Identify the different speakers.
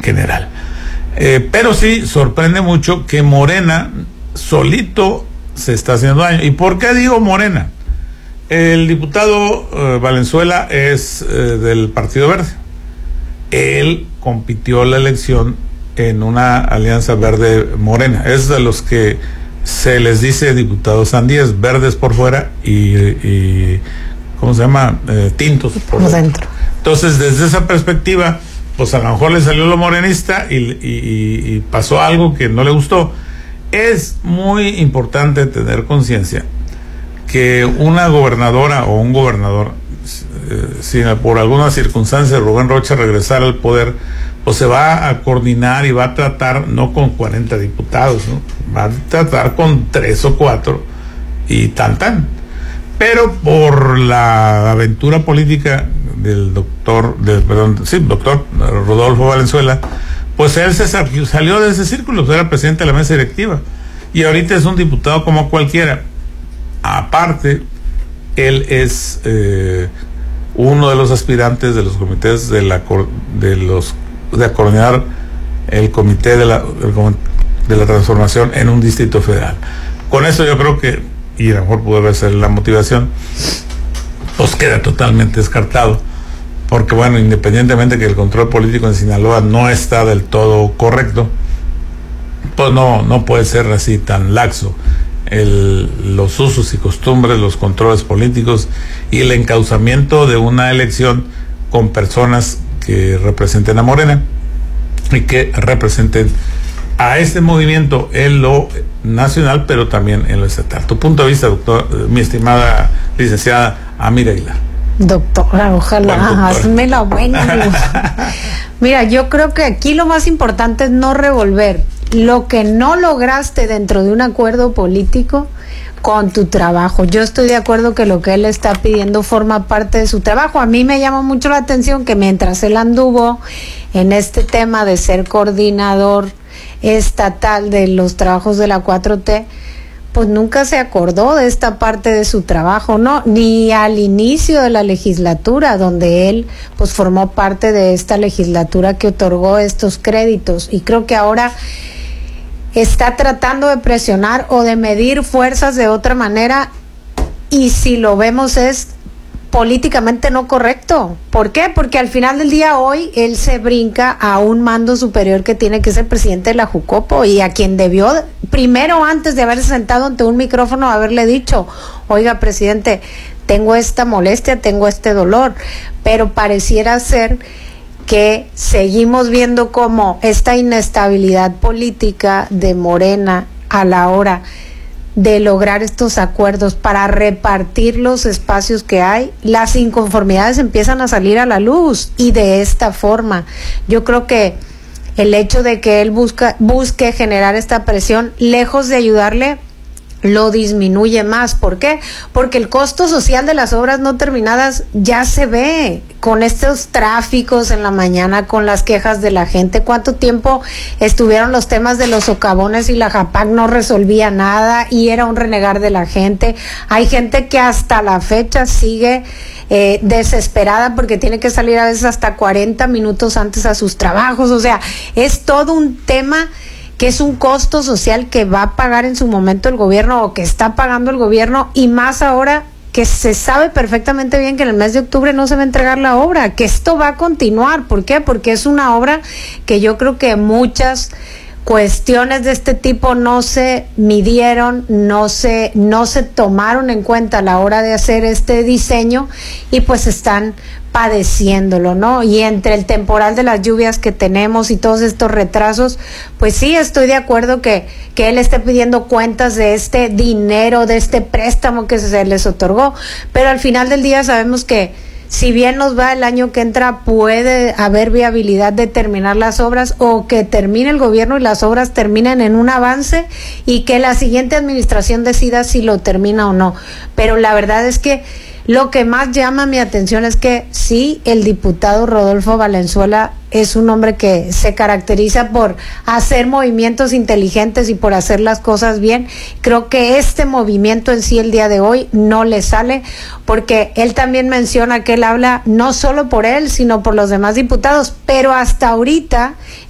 Speaker 1: general. Pero sí sorprende mucho que Morena solito se está haciendo daño. ¿Y por qué digo Morena? El diputado Valenzuela es del Partido Verde. Él compitió la elección en una alianza verde-morena. Es de los que se les dice diputados sandías, verdes por fuera y ¿cómo se llama? Tintos por dentro. Entonces, desde esa perspectiva, pues a lo mejor le salió lo morenista y pasó algo que no le gustó. Es muy importante tener conciencia que una gobernadora o un gobernador, si por alguna circunstancia Rubén Rocha regresara al poder, pues se va a coordinar y va a tratar no con 40 diputados, ¿no? Va a tratar con 3 o 4 y tan. Pero por la aventura política del doctor Rodolfo Valenzuela, pues él salió de ese círculo, era presidente de la mesa directiva y ahorita es un diputado como cualquiera. Aparte, él es uno de los aspirantes de los comités de coordinar el comité de la transformación en un distrito federal. Con eso yo creo que, y a lo mejor puede ser la motivación, pues queda totalmente descartado, porque bueno, independientemente que el control político en Sinaloa no está del todo correcto, pues no puede ser así tan laxo los usos y costumbres, los controles políticos y el encauzamiento de una elección con personas que representen a Morena y que representen a este movimiento en lo nacional, pero también en lo estatal. Tu punto de vista, doctor, mi estimada licenciada Amira Aguilar.
Speaker 2: Doctora, ojalá, hazme la buena. Mira, yo creo que aquí lo más importante es no revolver lo que no lograste dentro de un acuerdo político con tu trabajo. Yo estoy de acuerdo que lo que él está pidiendo forma parte de su trabajo. A mí me llama mucho la atención que mientras él anduvo en este tema de ser coordinador estatal de los trabajos de la 4T, pues nunca se acordó de esta parte de su trabajo, ¿no? Ni al inicio de la legislatura, donde él pues formó parte de esta legislatura que otorgó estos créditos. Y creo que ahora está tratando de presionar o de medir fuerzas de otra manera, y si lo vemos es políticamente no correcto. ¿Por qué? Porque al final del día hoy él se brinca a un mando superior que tiene que ser presidente de la Jucopo, y a quien debió primero, antes de haberse sentado ante un micrófono, haberle dicho: oiga, presidente, tengo esta molestia, tengo este dolor. Pero pareciera ser que seguimos viendo como esta inestabilidad política de Morena a la hora de lograr estos acuerdos para repartir los espacios que hay, las inconformidades empiezan a salir a la luz, y de esta forma yo creo que el hecho de que él busque generar esta presión, lejos de ayudarle, lo disminuye más. ¿Por qué? Porque el costo social de las obras no terminadas ya se ve con estos tráficos en la mañana, con las quejas de la gente. ¿Cuánto tiempo estuvieron los temas de los socavones y la JAPAC no resolvía nada y era un renegar de la gente? Hay gente que hasta la fecha sigue desesperada porque tiene que salir a veces hasta 40 minutos antes a sus trabajos. O sea, es todo un tema que es un costo social que va a pagar en su momento el gobierno, o que está pagando el gobierno, y más ahora que se sabe perfectamente bien que en el mes de octubre no se va a entregar la obra, que esto va a continuar. ¿Por qué? Porque es una obra que yo creo que muchas cuestiones de este tipo no se midieron, no se tomaron en cuenta a la hora de hacer este diseño, y pues están padeciéndolo, ¿no? Y entre el temporal de las lluvias que tenemos y todos estos retrasos, pues sí, estoy de acuerdo que él esté pidiendo cuentas de este dinero, de este préstamo que se les otorgó, pero al final del día sabemos que si bien nos va el año que entra, puede haber viabilidad de terminar las obras, o que termine el gobierno y las obras terminen en un avance y que la siguiente administración decida si lo termina o no. Pero la verdad es que lo que más llama mi atención es que sí, el diputado Rodolfo Valenzuela es un hombre que se caracteriza por hacer movimientos inteligentes y por hacer las cosas bien. Creo que este movimiento en sí el día de hoy no le sale, porque él también menciona que él habla no solo por él, sino por los demás diputados, pero hasta ahorita